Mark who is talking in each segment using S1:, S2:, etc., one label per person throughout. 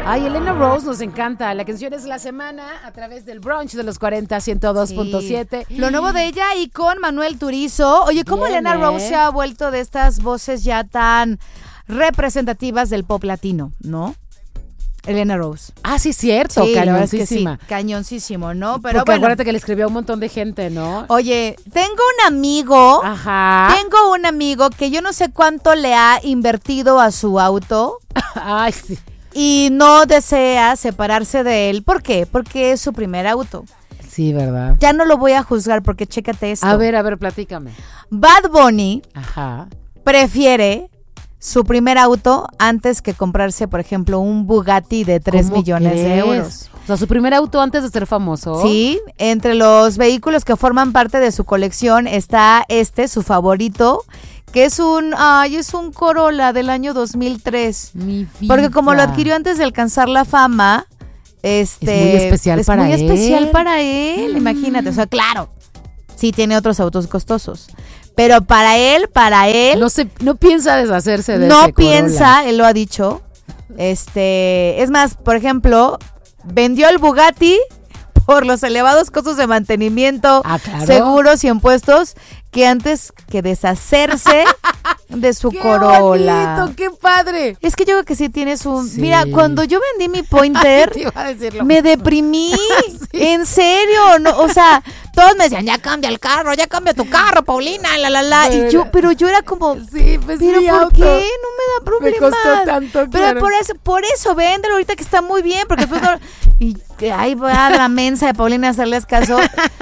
S1: Ay, Elena Rose nos encanta. La canción es La Semana a través del brunch de los 40, 102.7.
S2: Sí. Lo nuevo de ella y con Manuel Turizo. Oye, ¿cómo Elena Rose se ha vuelto de estas voces ya tan representativas del pop latino, no? Elena Rose.
S1: Ah, sí, cierto,
S2: sí,
S1: cañoncísima.
S2: Sí, cañoncísimo, ¿no? Pero
S1: porque
S2: bueno,
S1: acuérdate que le escribió a un montón de gente, ¿no?
S2: Oye, tengo un amigo.
S1: Ajá.
S2: Tengo un amigo que yo no sé cuánto le ha invertido a su auto.
S1: Ay, sí.
S2: Y no desea separarse de él. ¿Por qué? Porque es su primer auto.
S1: Sí, ¿verdad?
S2: Ya no lo voy a juzgar porque chécate esto.
S1: A ver, platícame.
S2: Bad Bunny
S1: Ajá.
S2: prefiere su primer auto antes que comprarse, por ejemplo, un Bugatti de 3 millones de euros.
S1: O sea, su primer auto antes de ser famoso.
S2: Sí, entre los vehículos que forman parte de su colección está su favorito, que es un Corolla del año 2003.
S1: Mi vida.
S2: Porque como lo adquirió antes de alcanzar la fama,
S1: es muy especial para él.
S2: Es muy especial para él, imagínate. O sea, claro, sí tiene otros autos costosos. Pero para él.
S1: No piensa deshacerse de ese
S2: No
S1: Corolla.
S2: piensa, él lo ha dicho. Es más, por ejemplo, vendió el Bugatti por los elevados costos de mantenimiento,
S1: claro.
S2: seguros y impuestos, que antes que deshacerse de su Corolla.
S1: ¡Qué bonito! ¡Qué padre!
S2: Es que yo creo que sí tienes un...
S1: Sí.
S2: Mira, cuando yo vendí mi Pointer,
S1: Te iba a decir lo
S2: me
S1: mismo.
S2: deprimí.
S1: Sí.
S2: En serio, no, o sea, todos me decían, ya cambia el carro, ya cambia tu carro, Paulina, pero yo era como,
S1: Sí, pues
S2: pero
S1: mi
S2: ¿por
S1: auto
S2: qué? No me da problema.
S1: me costó tanto,
S2: Pero
S1: claro.
S2: por eso, véndelo ahorita que está muy bien, porque después y ahí va la mensa de Paulina a hacerles caso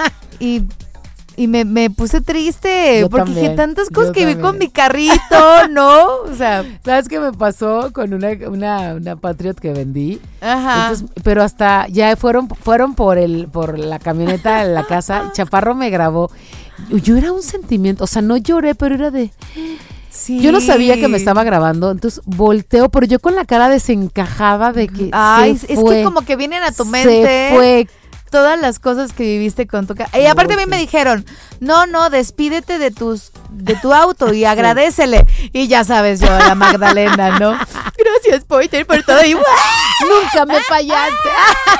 S2: y me puse triste
S1: Yo
S2: porque
S1: también,
S2: dije tantas cosas
S1: yo
S2: que vi
S1: también.
S2: con mi carrito, ¿no? O sea,
S1: ¿Sabes qué me pasó con una Patriot que vendí?
S2: ajá.
S1: Entonces, pero hasta ya fueron por la camioneta a la casa. Chaparro me grabó. Yo era un sentimiento, o sea, no lloré, pero era de...
S2: Sí.
S1: Yo no sabía que me estaba grabando, entonces volteo, pero yo con la cara desencajada de que
S2: Ay,
S1: se
S2: es
S1: fue,
S2: que como que vienen a tu
S1: se
S2: mente
S1: fue.
S2: todas las cosas que viviste con tu casa. Y aparte a mí
S1: sí.
S2: me dijeron, no, despídete de tu auto y agradécele. Y ya sabes yo, la Magdalena, ¿no? Gracias, Pointer, por todo. Y
S1: Nunca me fallaste.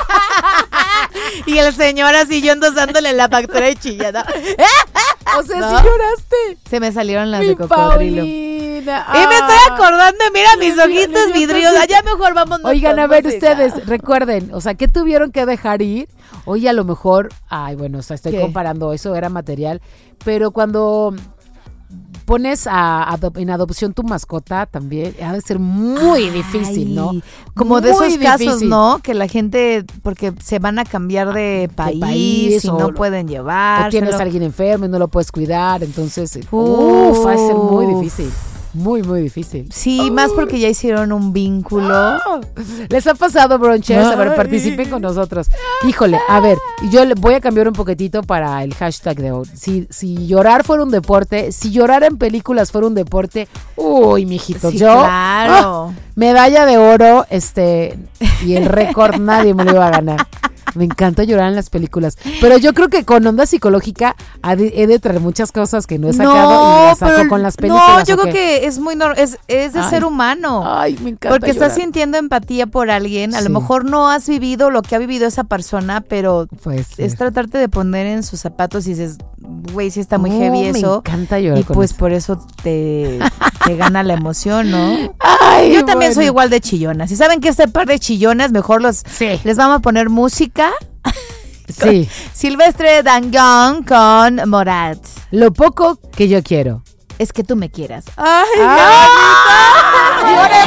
S2: y el señor así yo endosándole la factura y chillada.
S1: O sea,
S2: ¿No?
S1: sí lloraste.
S2: Se me salieron las
S1: Mi
S2: de cocodrilo.
S1: Paulina.
S2: Y me estoy acordando, mira mis ojitos vidriosos. Ya mejor vamos.
S1: Oigan, a
S2: con
S1: ver,
S2: música.
S1: ustedes, recuerden, o sea, ¿qué tuvieron que dejar ir? Oye, a lo mejor, bueno, o sea, estoy
S2: ¿Qué?
S1: comparando, eso era material, pero cuando pones en adopción tu mascota también, ha de ser muy difícil, ¿no?
S2: Como de
S1: Muy
S2: esos casos,
S1: difícil.
S2: ¿no? Que la gente, porque se van a cambiar de país y
S1: o
S2: no pueden llevar.
S1: O tienes a alguien enfermo y no lo puedes cuidar, entonces,
S2: Uf.
S1: va a ser muy difícil. Muy, muy difícil.
S2: Sí, más porque ya hicieron un vínculo.
S1: ¿Les ha pasado, bronchers? A ver,
S2: Ay.
S1: participen con nosotros. Híjole, a ver, yo le voy a cambiar un poquitito para el hashtag de hoy. Si llorar fuera un deporte, si llorar en películas fuera un deporte, uy, mijitos,
S2: Sí,
S1: yo
S2: claro.
S1: medalla de oro, y el récord nadie me lo iba a ganar. Me encanta llorar en las películas, pero yo creo que con onda psicológica he de traer muchas cosas que no he sacado y las saco con las películas.
S2: No, yo
S1: ¿o
S2: creo
S1: qué?
S2: que es muy es de ser humano.
S1: Ay, me encanta
S2: Porque estás
S1: llorar.
S2: sintiendo empatía por alguien. A lo
S1: Sí.
S2: mejor no has vivido lo que ha vivido esa persona, pero
S1: Pues,
S2: es tratarte de poner en sus zapatos y dices, güey, sí está muy heavy
S1: me
S2: eso.
S1: encanta llorar
S2: Y
S1: con
S2: pues
S1: eso.
S2: por eso te gana la emoción, ¿no?
S1: Ay,
S2: Yo también
S1: bueno.
S2: soy igual de chillona. Si saben que este par de chillonas, mejor
S1: Sí.
S2: les vamos a poner música.
S1: Sí,
S2: Silvestre Dangond con Morat.
S1: lo poco que yo quiero.
S2: Es que tú me quieras. ¡Ay,
S1: ¡Ah!
S2: qué bonito!